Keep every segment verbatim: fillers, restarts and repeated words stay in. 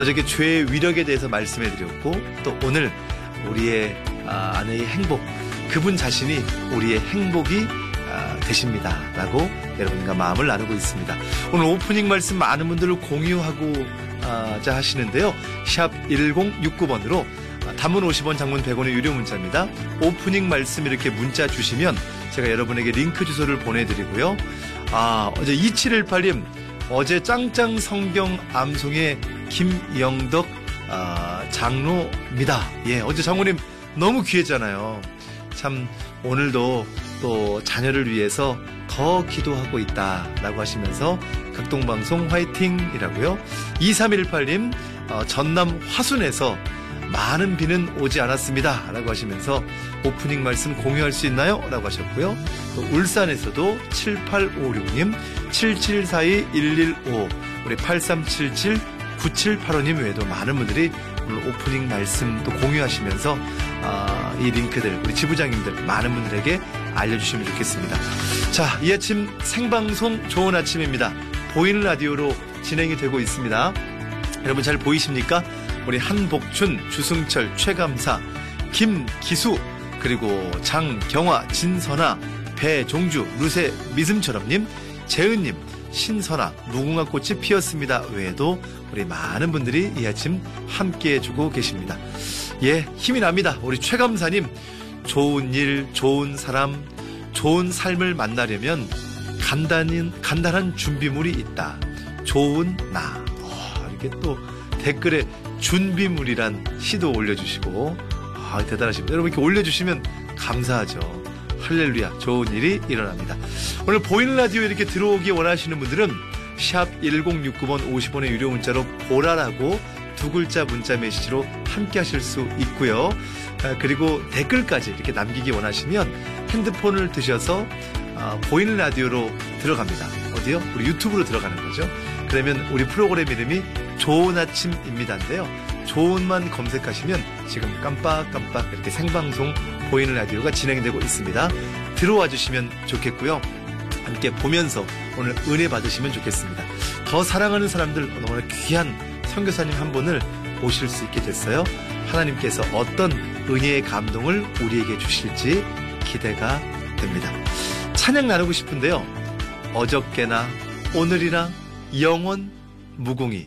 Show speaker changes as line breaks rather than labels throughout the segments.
어저께 죄의 위력에 대해서 말씀해 드렸고, 또 오늘 우리의 아, 아내의 행복, 그분 자신이 우리의 행복이 아, 되십니다 라고 여러분과 마음을 나누고 있습니다. 오늘 오프닝 말씀 많은 분들을 공유하고 아, 자 하시는데요. 샵 일공육구 번으로 단문 오십 원, 장문 백 원의 유료 문자입니다. 오프닝 말씀 이렇게 문자 주시면 제가 여러분에게 링크 주소를 보내드리고요. 아, 어제 이칠일팔 님, 어제 짱짱 성경 암송의 김영덕 아, 장로입니다. 예, 어제 장모님 너무 귀했잖아요. 참 오늘도 또 자녀를 위해서 더 기도하고 있다라고 하시면서 극동방송 화이팅이라고요. 이삼일팔 님, 어, 전남 화순에서 많은 비는 오지 않았습니다 라고 하시면서 오프닝 말씀 공유할 수 있나요? 라고 하셨고요. 또 울산에서도 칠팔오육 님, 칠칠사이 일일오, 우리 팔삼칠칠 구칠팔오 님 외에도 많은 분들이 오늘 오프닝 말씀도 공유하시면서 어, 이 링크들 우리 지부장님들 많은 분들에게 알려주시면 좋겠습니다. 자, 이 아침 생방송 좋은 아침입니다. 보이는 라디오로 진행이 되고 있습니다. 여러분 잘 보이십니까? 우리 한복춘, 주승철, 최감사, 김기수, 그리고 장경화, 진선아, 배종주, 루세 미슴처럼님, 재은님, 신선아, 무궁화꽃이 피었습니다 외에도 우리 많은 분들이 이 아침 함께 해주고 계십니다. 예, 힘이 납니다. 우리 최감사님, 좋은 일, 좋은 사람, 좋은 삶을 만나려면 간단한, 간단한 준비물이 있다. 좋은 나. 어, 이렇게 또 댓글에 준비물이란 시도 올려주시고, 아, 대단하십니다. 여러분 이렇게 올려주시면 감사하죠. 할렐루야, 좋은 일이 일어납니다. 오늘 보이는 라디오 이렇게 들어오기 원하시는 분들은 샵 일공육구 번 오십 원의 유료 문자로 보라라고 두 글자 문자 메시지로 함께 하실 수 있고요. 아, 그리고 댓글까지 이렇게 남기기 원하시면 핸드폰을 드셔서 아, 보이는 라디오로 들어갑니다. 어디요? 우리 유튜브로 들어가는 거죠. 그러면 우리 프로그램 이름이 좋은 아침입니다인데요. 좋은만 검색하시면 지금 깜빡깜빡 이렇게 생방송 보이는 라디오가 진행되고 있습니다. 들어와 주시면 좋겠고요. 함께 보면서 오늘 은혜 받으시면 좋겠습니다. 더 사랑하는 사람들, 오늘 귀한 선교사님 한 분을 모실 수 있게 됐어요. 하나님께서 어떤 은혜의 감동을 우리에게 주실지 기대가 됩니다. 찬양 나누고 싶은데요. 어저께나 오늘이나 영원 무궁히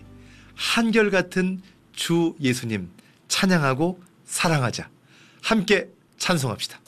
한결같은 주 예수님 찬양하고 사랑하자. 함께 찬송합시다.